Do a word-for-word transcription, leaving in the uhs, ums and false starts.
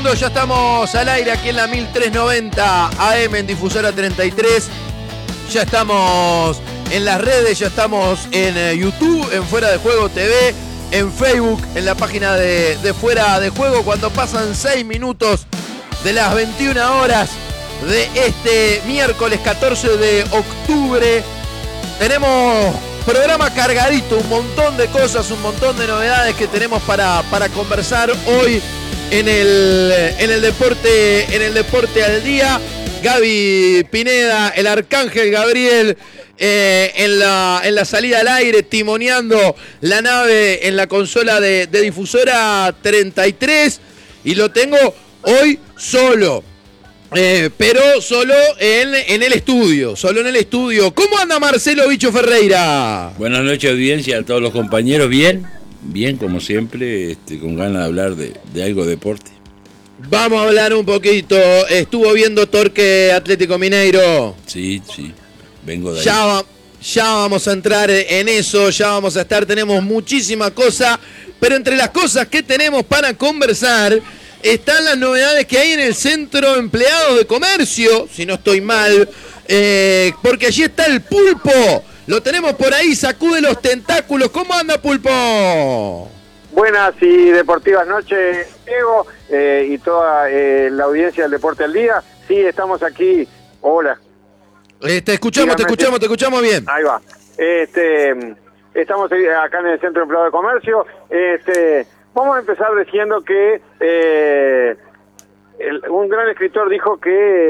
Ya estamos al aire aquí en la mil trescientos noventa A M en Difusora treinta y tres. Ya estamos en las redes, ya estamos en eh, YouTube, en Fuera de Juego T V, en Facebook, en la página de, de Fuera de Juego. Cuando pasan seis minutos de las veintiuna horas de este miércoles catorce de octubre, tenemos programa cargadito, un montón de cosas, un montón de novedades que tenemos para, para conversar hoy en el, en el deporte, en el deporte al día. Gaby Pineda, el Arcángel Gabriel, eh, en, la, en la salida al aire, timoneando la nave en la consola de, de Difusora treinta y tres. Y lo tengo hoy solo. Eh, pero solo en, en el estudio, solo en el estudio. ¿Cómo anda Marcelo Bicho Ferreira? Buenas noches, audiencia, a todos los compañeros. Bien, bien como siempre, este, con ganas de hablar de, de algo de deporte. Vamos a hablar un poquito. Estuvo viendo Torque Atlético Mineiro. Sí, sí, vengo de ahí. Ya, va, ya vamos a entrar en eso, ya vamos a estar, tenemos muchísima cosa, pero entre las cosas que tenemos para conversar están las novedades que hay en el Centro Empleados de Comercio, si no estoy mal, eh, porque allí está el Pulpo. Lo tenemos por ahí, sacude los tentáculos. ¿Cómo anda, Pulpo? Buenas y deportivas noches, Diego, eh, y toda eh, la audiencia del Deporte al Día. Sí, estamos aquí. Hola. Eh, te escuchamos, te escuchamos, te escuchamos bien. Ahí va. Este, estamos acá en el Centro Empleado de Comercio. Este, vamos a empezar diciendo que eh, el, un gran escritor dijo que